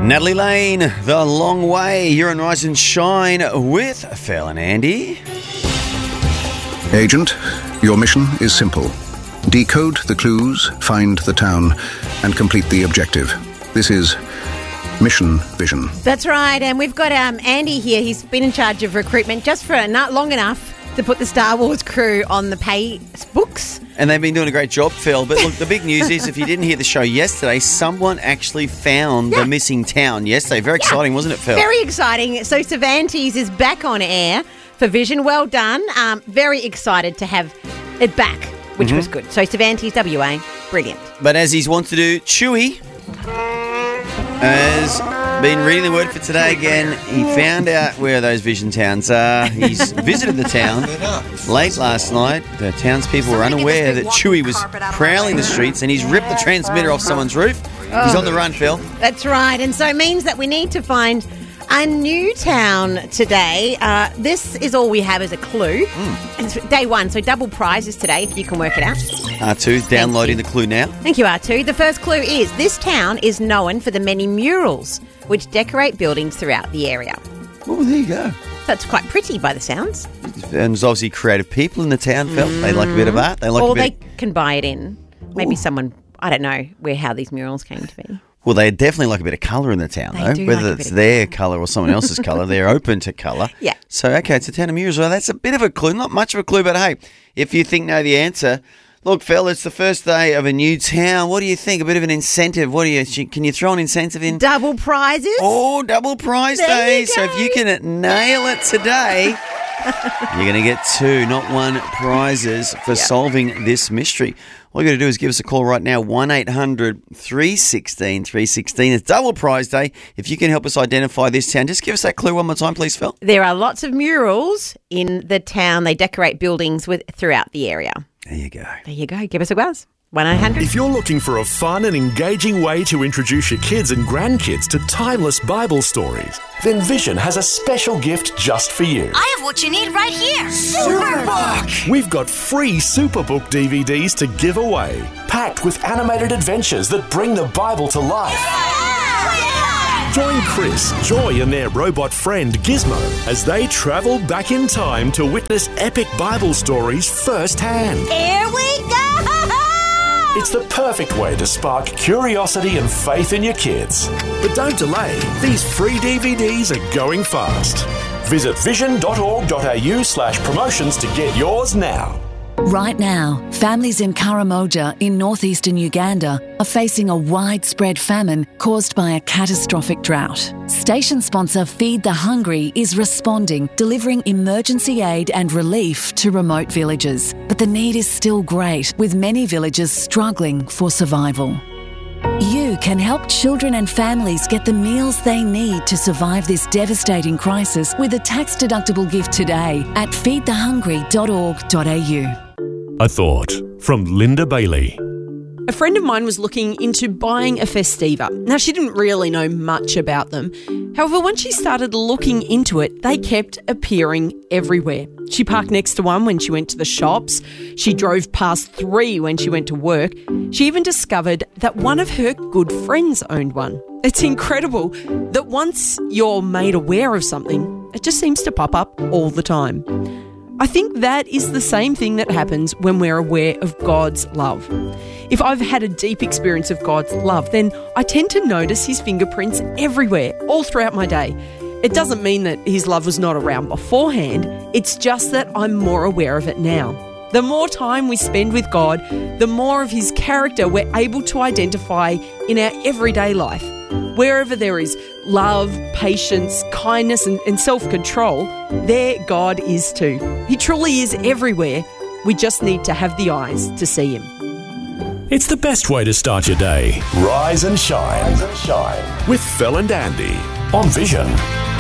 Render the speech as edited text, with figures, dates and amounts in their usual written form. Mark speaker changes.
Speaker 1: Natalie Lane, The Long Way. You're on Rise and Shine with Phil and Andy.
Speaker 2: Agent, your mission is simple. Decode the clues, find the town, and complete the objective. This is Mission Vision.
Speaker 3: That's right, and we've got Andy here. He's been in charge of recruitment just for not long enough to put the Star Wars crew on the pay books.
Speaker 1: And they've been doing a great job, Phil. But look, the big news is, if you didn't hear the show yesterday, someone actually found the missing town yesterday. Very exciting, wasn't it, Phil?
Speaker 3: Very exciting. So Cervantes is back on air for Vision. Well done. Very excited to have it back, which was good. So Cervantes, WA, brilliant.
Speaker 1: But as he's wanted to do, Chewy has been reading the word for today again. He found out where those Vision towns are. He's visited the town late last night. The townspeople were unaware that Chewy was prowling the streets, and he's ripped the transmitter off someone's roof. He's on the run, Phil.
Speaker 3: That's right, and so it means that we need to find a new town today. This is all we have as a clue. It's day one, so double prizes today if you can work it out.
Speaker 1: R2's downloading the clue now.
Speaker 3: Thank you, R2. The first clue is this town is known for the many murals which decorate buildings throughout the area.
Speaker 1: Oh, there you go.
Speaker 3: That's quite pretty by the sounds.
Speaker 1: And there's obviously creative people in the town, Phil. They like a bit of art.
Speaker 3: Or they can buy it in. Maybe someone, I don't know how these murals came to be.
Speaker 1: Well, they definitely like a bit of colour in the town, though. Whether it's their colour or someone else's colour, they're open to colour.
Speaker 3: Yeah.
Speaker 1: So, okay, it's a town of murals. Well, that's a bit of a clue. Not much of a clue, but hey, if you know the answer, look, Phil, it's the first day of a new town. What do you think? A bit of an incentive. Can you throw an incentive in?
Speaker 3: Double prizes?
Speaker 1: Oh, double prize day. So if you can nail it today, you're going to get 2, not 1 prizes for solving this mystery. All you got to do is give us a call right now, 1-800-316-316. It's double prize day. If you can help us identify this town, just give us that clue one more time, please, Phil.
Speaker 3: There are lots of murals in the town. They decorate buildings throughout the area.
Speaker 1: There you go.
Speaker 3: There you go. Give us a buzz. 1-800.
Speaker 4: If you're looking for a fun and engaging way to introduce your kids and grandkids to timeless Bible stories, then Vision has a special gift just for you.
Speaker 5: I have what you need right here. Superbook!
Speaker 4: We've got free Superbook DVDs to give away, packed with animated adventures that bring the Bible to life. Join Chris, Joy and their robot friend Gizmo as they travel back in time to witness epic Bible stories firsthand.
Speaker 5: Here we go!
Speaker 4: It's the perfect way to spark curiosity and faith in your kids. But don't delay. These free DVDs are going fast. Visit vision.org.au/promotions to get yours now.
Speaker 6: Right now, families in Karamoja in northeastern Uganda are facing a widespread famine caused by a catastrophic drought. Station sponsor Feed the Hungry is responding, delivering emergency aid and relief to remote villages. But the need is still great, with many villages struggling for survival. You can help children and families get the meals they need to survive this devastating crisis with a tax-deductible gift today at feedthehungry.org.au.
Speaker 4: A thought from Linda Bailey.
Speaker 7: A friend of mine was looking into buying a Festiva. Now, she didn't really know much about them. However, once she started looking into it, they kept appearing everywhere. She parked next to one when she went to the shops. She drove past 3 when she went to work. She even discovered that one of her good friends owned one. It's incredible that once you're made aware of something, it just seems to pop up all the time. I think that is the same thing that happens when we're aware of God's love. If I've had a deep experience of God's love, then I tend to notice His fingerprints everywhere, all throughout my day. It doesn't mean that His love was not around beforehand. It's just that I'm more aware of it now. The more time we spend with God, the more of His character we're able to identify in our everyday life. Wherever there is love, patience, kindness and self-control, there God is too. He truly is everywhere. We just need to have the eyes to see Him.
Speaker 4: It's the best way to start your day. Rise and shine. With Phil and Andy on Vision.